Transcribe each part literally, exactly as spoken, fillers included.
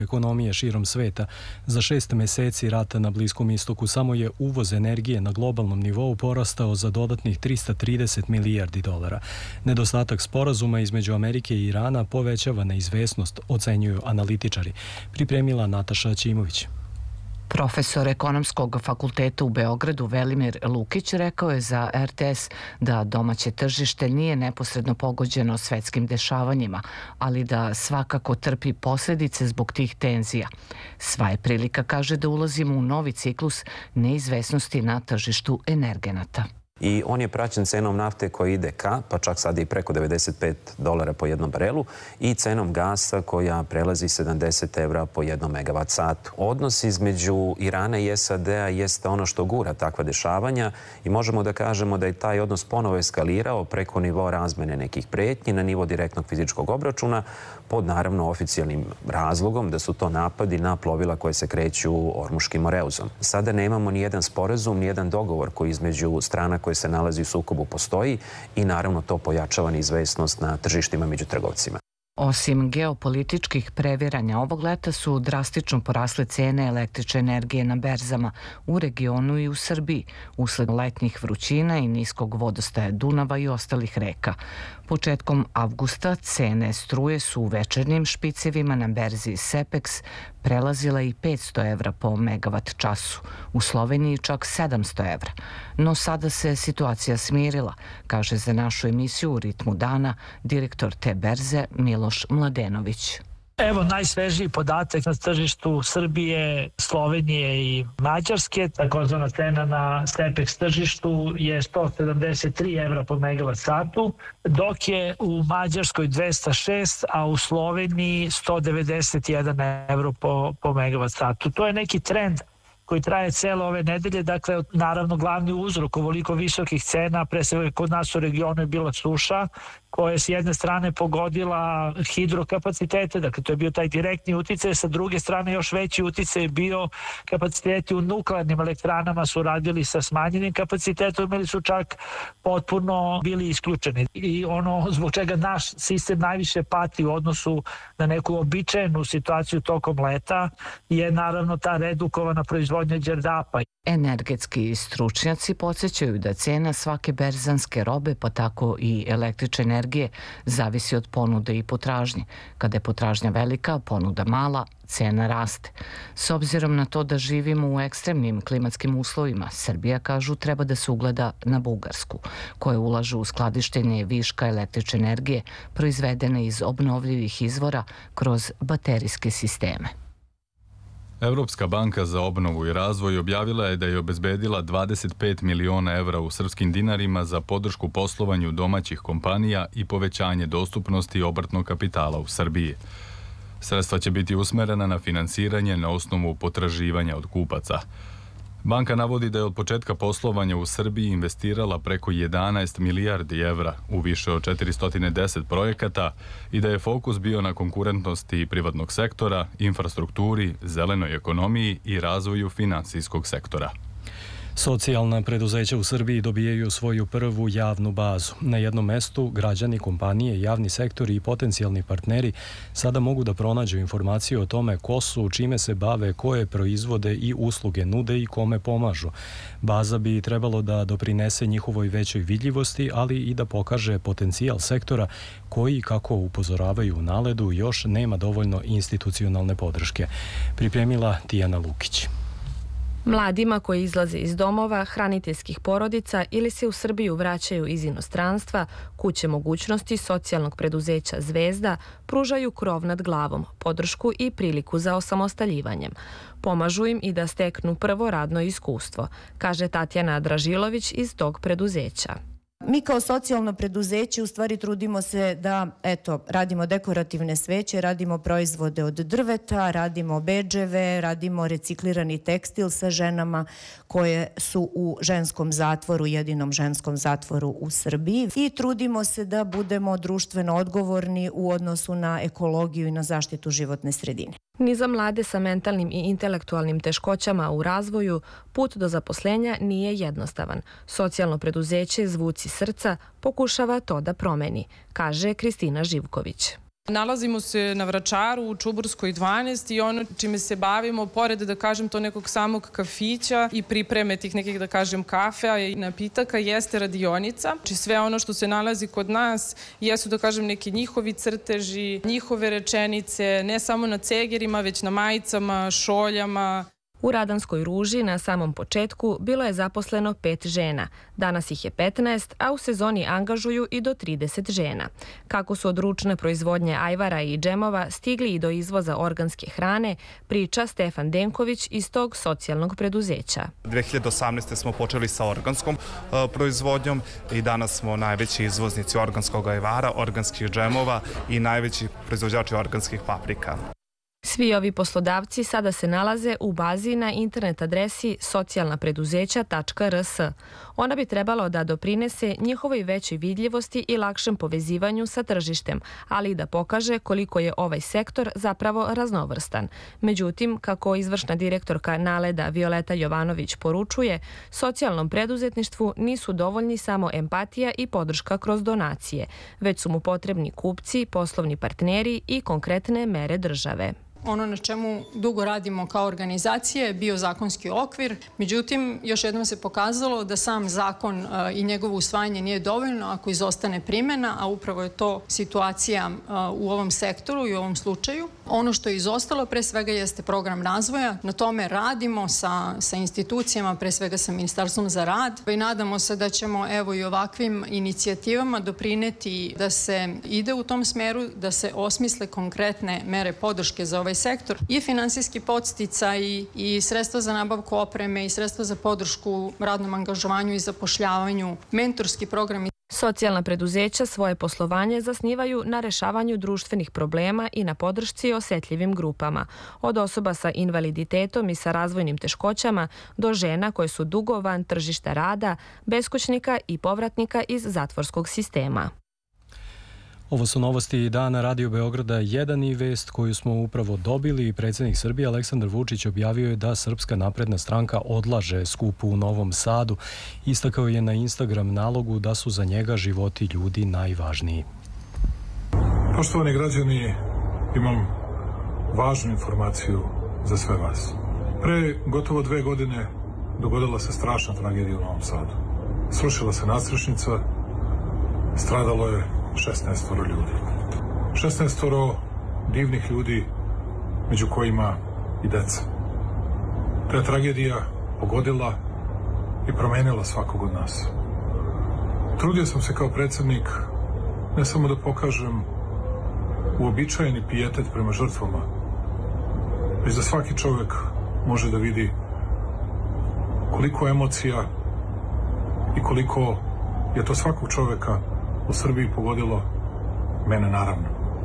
ekonomije širom sveta. Za šest meseci rata na Bliskom istoku samo je uvoz energije na globalnom nivou porastao za dodatnih trista trideset milijardi dolara. Nedostatak sporazuma između Amerike i Irana povećava neizvesnost, ocenjuju analitičari. Pripremila Nataša Ćimović. Profesor Ekonomskog fakulteta u Beogradu Velimir Lukić rekao je za er te es da domaće tržište nije neposredno pogođeno svetskim dešavanjima, ali da svakako trpi posljedice zbog tih tenzija. Sva je prilika, kaže, da ulazimo u novi ciklus neizvesnosti na tržištu energenata. I on je praćen cenom nafte koja ide ka, pa čak sad i preko devedeset pet dolara po jednom barelu, i cenom gasa koja prelazi sedamdeset evra po jednom megavat satu. Odnos između Irana i es a de a jeste ono što gura takva dešavanja i možemo da kažemo da je taj odnos ponovo eskalirao preko nivoa razmene nekih pretnji na nivo direktnog fizičkog obračuna, pod naravno oficijalnim razlogom da su to napadi na plovila koje se kreću Ormuškim moreuzom. Sada nemamo ni jedan sporazum, ni jedan dogovor koji između strana koje se nalazi u sukobu postoji i naravno to pojačava neizvesnost na tržištima među trgovcima. Osim geopolitičkih previranja, ovog leta su drastično porasle cene električne energije na berzama u regionu i u Srbiji, usled letnjih vrućina i niskog vodostaja Dunava i ostalih reka. Početkom avgusta cene struje su u večernjim špicevima na berzi Sepex prelazila i petsto evra po megavat času, u Sloveniji čak sedamsto evra. No sada se situacija smirila, kaže za našu emisiju U ritmu dana direktor te berze Miloš Mladenović. Evo najsvežiji podatak na tržištu Srbije, Slovenije i Mađarske. Takozvana cena na Sepex tržištu je sto sedamdeset tri evra po megavat satu, dok je u Mađarskoj dvesta šest, a u Sloveniji sto devedeset jedan evro po, po megavat satu. To je neki trend koji traje cele ove nedelje, dakle, naravno glavni uzrok ovoliko visokih cena, pre svega kod nas u regionu je bila suša, koja je s jedne strane pogodila hidrokapacitete, dakle to je bio taj direktni uticaj, sa druge strane još veći uticaj je bio kapaciteti u nuklearnim elektranama su radili sa smanjenim kapacitetom ili su čak potpuno bili isključeni. I ono zbog čega naš sistem najviše pati u odnosu na neku običajnu situaciju tokom leta je naravno ta redukovana proizvodnja đerdapa. Energetski stručnjaci podsjećaju da cena svake berzanske robe, pa tako i električne energije, zavisi od ponude i potražnje. Kada je potražnja velika, ponuda mala, cena raste. S obzirom na to da živimo u ekstremnim klimatskim uslovima, Srbija, kažu, treba da se ugleda na Bugarsku, koja ulaže u skladištenje viška električne energije proizvedene iz obnovljivih izvora kroz baterijske sisteme. Evropska banka za obnovu i razvoj objavila je da je obezbedila dvadeset pet miliona evra u srpskim dinarima za podršku poslovanju domaćih kompanija i povećanje dostupnosti obrtnog kapitala u Srbiji. Sredstva će biti usmerena na finansiranje na osnovu potraživanja od kupaca. Banka navodi da je od početka poslovanja u Srbiji investirala preko jedanaest milijardi evra u više od četiristo deset projekata i da je fokus bio na konkurentnosti privatnog sektora, infrastrukturi, zelenoj ekonomiji i razvoju finansijskog sektora. Socijalna preduzeća u Srbiji dobijaju svoju prvu javnu bazu. Na jednom mestu građani, kompanije, javni sektori i potencijalni partneri sada mogu da pronađu informacije o tome ko su, čime se bave, koje proizvode i usluge nude i kome pomažu. Baza bi trebalo da doprinese njihovoj većoj vidljivosti, ali i da pokaže potencijal sektora koji, kako upozoravaju u naledu, još nema dovoljno institucionalne podrške. Pripremila Tijana Lukić. Mladima koji izlaze iz domova, hraniteljskih porodica ili se u Srbiju vraćaju iz inostranstva, kuće mogućnosti socijalnog preduzeća Zvezda pružaju krov nad glavom, podršku i priliku za osamostaljivanjem. Pomažu im i da steknu prvo radno iskustvo, kaže Tatjana Dražilović iz tog preduzeća. Mi kao socijalno preduzeće u stvari trudimo se da, eto, radimo dekorativne sveće, radimo proizvode od drveta, radimo bedževe, radimo reciklirani tekstil sa ženama koje su u ženskom zatvoru, jedinom ženskom zatvoru u Srbiji, i trudimo se da budemo društveno odgovorni u odnosu na ekologiju i na zaštitu životne sredine. Ni za mlade sa mentalnim i intelektualnim teškoćama u razvoju put do zaposlenja nije jednostavan. Socijalno preduzeće Zvuci srca pokušava to da promeni, kaže Kristina Živković. Nalazimo se na Vračaru u Čuburskoj dvanaest i ono čime se bavimo, pored da kažem to nekog samog kafića i pripreme tih nekih da kažem kafea i napitaka, jeste radionica. Znači sve ono što se nalazi kod nas jesu da kažem neki njihovi crteži, njihove rečenice, ne samo na cegerima, već na majicama, šoljama. U Radanskoj ruži na samom početku bilo je zaposleno pet žena. Danas ih je petnaest, a u sezoni angažuju i do trideset žena. Kako su od ručne proizvodnje ajvara i džemova stigli i do izvoza organske hrane, priča Stefan Denković iz tog socijalnog preduzeća. dve hiljade osamnaeste. smo počeli sa organskom uh, proizvodnjom i danas smo najveći izvoznici organskog ajvara, organskih džemova i najveći proizvođači organskih paprika. Svi ovi poslodavci sada se nalaze u bazi na internet adresi socijalna preduzeća tačka r s. Ona bi trebalo da doprinese njihovoj većoj vidljivosti i lakšem povezivanju sa tržištem, ali i da pokaže koliko je ovaj sektor zapravo raznovrstan. Međutim, kako izvršna direktorka Naleda Violeta Jovanović poručuje, socijalnom preduzetništvu nisu dovoljni samo empatija i podrška kroz donacije, već su mu potrebni kupci, poslovni partneri i konkretne mere države. Ono na čemu dugo radimo kao organizacije je bio zakonski okvir. Međutim, još jednom se pokazalo da sam zakon i njegovo usvajanje nije dovoljno ako izostane primjena, a upravo je to situacija u ovom sektoru i u ovom slučaju. Ono što je izostalo pre svega jeste program razvoja. Na tome radimo sa, sa institucijama, pre svega sa Ministarstvom za rad. I nadamo se da ćemo evo i ovakvim inicijativama doprineti da se ide u tom smeru, da se osmisle konkretne mere podrške za ovaj sektor i finansijski podsticaj i, i sredstva za nabavku opreme i sredstva za podršku radnom angažovanju i zapošljavanju, mentorski program. Socijalna preduzeća svoje poslovanje zasnivaju na rešavanju društvenih problema i na podršci osetljivim grupama, od osoba sa invaliditetom i sa razvojnim teškoćama do žena koje su dugo van tržišta rada, beskućnika i povratnika iz zatvorskog sistema. Ovo su novosti dana Radio Beograda jedan i vest koju smo upravo dobili. Predsjednik Srbije Aleksandar Vučić objavio je da Srpska napredna stranka odlaže skup u Novom Sadu. Istakao je na Instagram nalogu da su za njega životi ljudi najvažniji. Poštovani građani, imam važnu informaciju za sve vas. Pre gotovo dve godine dogodila se strašna tragedija u Novom Sadu. Srušila se nadstrešnica, stradalo je šesnaestoro ljudi. šesnaestoro divnih ljudi, među kojima i deca. Ta je tragedija pogodila i promenila svakog od nas. Trudio sam se kao predsjednik ne samo da pokažem uobičajeni pijetet prema žrtvama, već da svaki čovjek može da vidi koliko emocija i koliko je to svakog čovjeka u Srbiji pogodilo, mene naravno.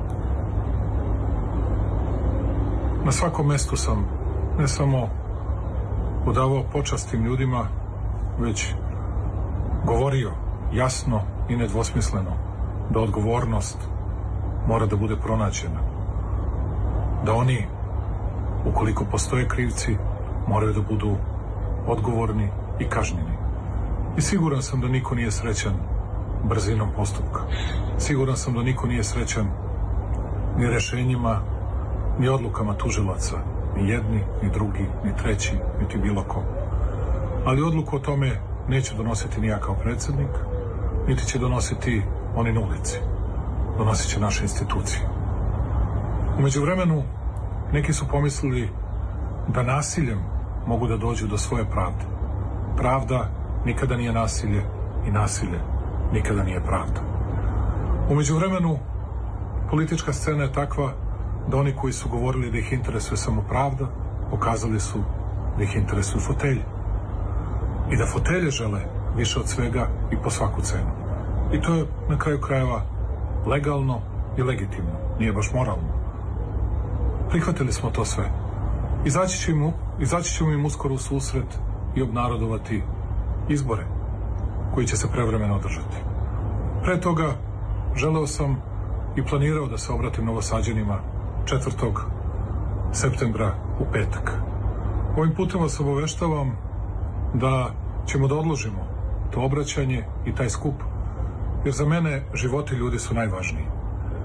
Na svakom mestu sam ne samo odavao počast tim ljudima, već govorio jasno i nedvosmisleno da odgovornost mora da bude pronađena. Da oni, ukoliko postoje krivci, moraju da budu odgovorni i kažnjeni. I siguran sam da niko nije srećan brzinom postupka. Siguran sam da niko nije srećan ni rešenjima, ni odlukama tužilaca, ni jedni, ni drugi, ni treći, niti bilo ko. Ali odluku o tome neću donositi ni ja kao predsjednik, niti će donositi oni na ulici. Donosit će naše institucije. U međuvremenu, neki su pomislili da nasiljem mogu da dođu do svoje pravde. Pravda nikada nije nasilje i nasilje nikada nije pravda. U međuvremenu, politička scena je takva da oni koji su govorili da ih interesuje samo pravda, pokazali su da ih interesuju fotelje. I da fotelje žele više od svega i po svaku cenu. I to je na kraju krajeva legalno i legitimno. Nije baš moralno. Prihvatili smo to sve. Izaći ćemo, izaći ćemo im uskoro u susret i obnarodovati izbore koji će se prevremeno održati. Pre toga želeo sam i planirao da se obratim Novosađanima četvrtog septembra u petak. Ovim putem vas obaveštavam da ćemo da odložimo to obraćanje i taj skup, jer za mene životi ljudi su najvažniji.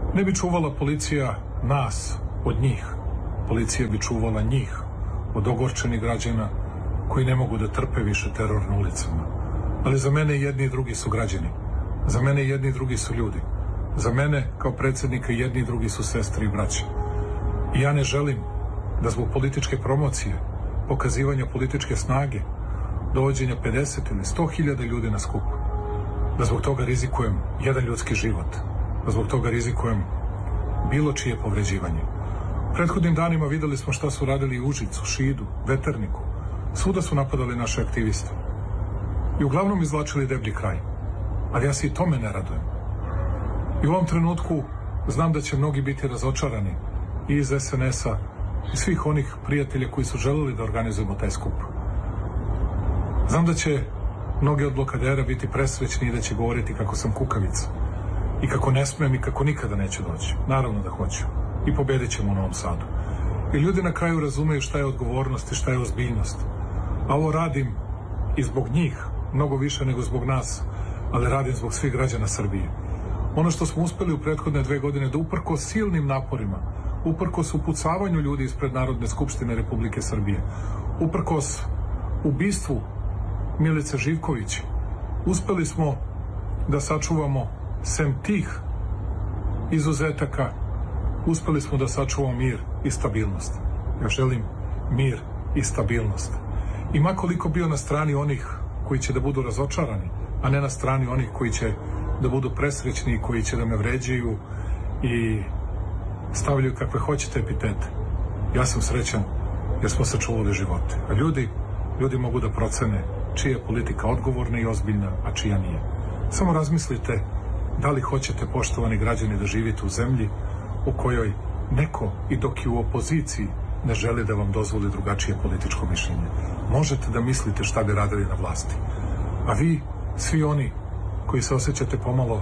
Ne bi čuvala policija nas od njih. Policija bi čuvala njih od ogorčenih građana koji ne mogu da trpe više teror na ulicama. Ali za mene jedni i drugi su građani. Za mene jedni i drugi su ljudi. Za mene, kao predsjednika, jedni i drugi su sestre i braće. I ja ne želim da zbog političke promocije, pokazivanja političke snage, dovođenja pedeset ili sto hiljada ljudi na skup, da zbog toga rizikujem jedan ljudski život, da zbog toga rizikujem bilo čije povređivanje. Prethodnim danima videli smo šta su radili u Užicu, Šidu, Veterniku. Svuda su napadali naše aktiviste. I uglavnom izvlačili deblji kraj. Ali ja se i tome ne radujem. I u ovom trenutku znam da će mnogi biti razočarani i iz es en es a i svih onih prijatelja koji su želeli da organizujemo taj skup. Znam da će mnogi od blokadera biti presrećni i da će govoriti kako sam kukavica i kako ne smem i kako nikada neću doći. Naravno da hoću. I pobedit ćemo u Novom Sadu. I ljudi na kraju razumeju šta je odgovornost i šta je ozbiljnost. A ovo radim i zbog njih, mnogo više nego zbog nas, ali radim zbog svih građana Srbije. Ono što smo uspeli u prethodne dve godine da uprkos silnim naporima, uprkos upucavanju ljudi ispred Narodne skupštine Republike Srbije, uprkos ubistvu Milice Živković, uspeli smo da sačuvamo sem tih izuzetaka, uspeli smo da sačuvamo mir i stabilnost. Ja želim mir i stabilnost. I makoliko bio na strani onih koji će da budu razočarani, a ne na strani onih koji će da budu presrećni i koji će da me vređaju i stavljaju kakve hoćete epitete. Ja sam srećan jer smo sačuvali živote. A ljudi, ljudi mogu da procene čija je politika odgovorna i ozbiljna, a čija nije. Samo razmislite da li hoćete, poštovani građani, da živite u zemlji u kojoj neko i dok je u opoziciji ne želi da vam dozvoli drugačije političko mišljenje. Možete da mislite šta bi radili na vlasti. A vi, svi oni koji se osjećate pomalo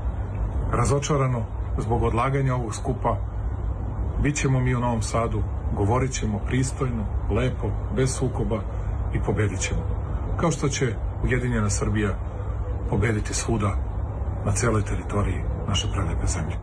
razočarano zbog odlaganja ovog skupa, bit ćemo mi u Novom Sadu, govorit ćemo pristojno, lepo, bez sukoba i pobedit ćemo. Kao što će Ujedinjena Srbija pobediti svuda na celoj teritoriji naše prelepe zemlje.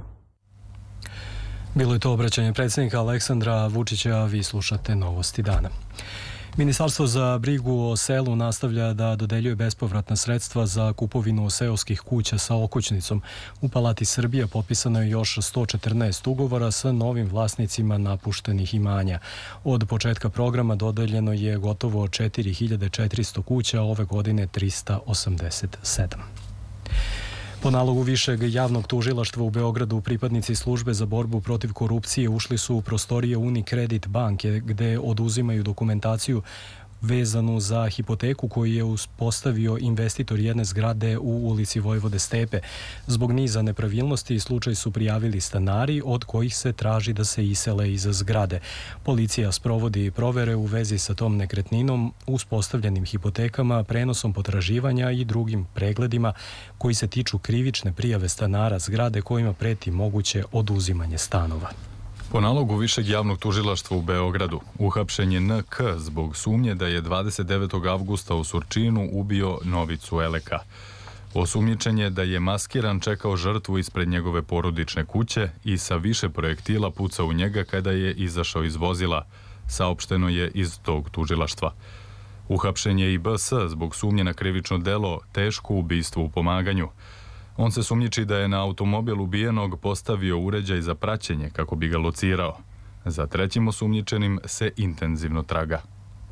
Bilo je to obraćanje predsjednika Aleksandra Vučića, vi slušate Novosti dana. Ministarstvo za brigu o selu nastavlja da dodeljuje bespovratna sredstva za kupovinu seoskih kuća sa okućnicom. U Palati Srbija potpisano je još sto četrnaest ugovora sa novim vlasnicima napuštenih imanja. Od početka programa dodeljeno je gotovo četiri hiljade četiristo kuća, ove godine trista osamdeset sedam. Po nalogu Višeg javnog tužilaštva u Beogradu, pripadnici službe za borbu protiv korupcije ušli su u prostorije Unicredit banke gde oduzimaju dokumentaciju vezanu za hipoteku koju je uspostavio investitor jedne zgrade u ulici Vojvode Stepe. Zbog niza nepravilnosti slučaj su prijavili stanari od kojih se traži da se isele iz zgrade. Policija sprovodi provere u vezi sa tom nekretninom, uspostavljenim hipotekama, prenosom potraživanja i drugim pregledima koji se tiču krivične prijave stanara zgrade kojima preti moguće oduzimanje stanova. Po nalogu Višeg javnog tužilaštva u Beogradu, uhapšen je en ka zbog sumnje da je dvadeset devetog avgusta u Surčinu ubio Novicu Eleka. Osumnjičen je da je maskiran čekao žrtvu ispred njegove porodične kuće i sa više projektila pucao u njega kada je izašao iz vozila, saopšteno je iz tog tužilaštva. Uhapšen je i be es zbog sumnje na krivično delo teško ubistvo u pomaganju. On se sumnjiči da je na automobil ubijenog postavio uređaj za praćenje kako bi ga locirao. Za trećim osumnjičenim se intenzivno traga.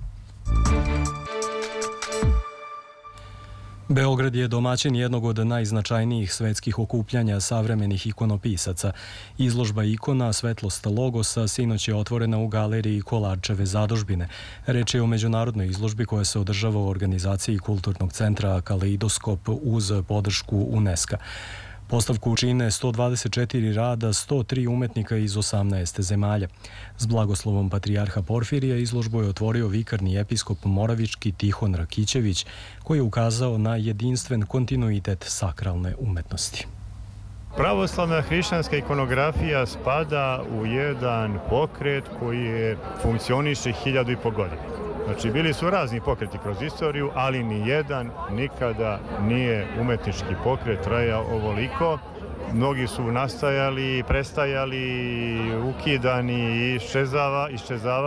Beograd je domaćin jednog od najznačajnijih svetskih okupljanja savremenih ikonopisaca. Izložba ikona Svetlost logosa sinoć je otvorena u galeriji Kolarčeve zadužbine. Reč je o međunarodnoj izložbi koja se održava u organizaciji Kulturnog centra Kaleidoskop uz podršku UNESCO. Postavku čine sto dvadeset četiri rada, sto tri umetnika iz osamnaest zemalja. S blagoslovom patrijarha Porfirija izložbu je otvorio vikarni episkop Moravički Tihon Rakićević, koji je ukazao na jedinstven kontinuitet sakralne umetnosti. Pravoslavna hrišćanska ikonografija spada u jedan pokret koji je funkcioniše hiljadu i po godina. Znači, bili su razni pokreti kroz istoriju, ali ni jedan nikada nije umetnički pokret trajao ovoliko Mnogi su nastajali, prestajali, ukidani, iščezava, iščezava.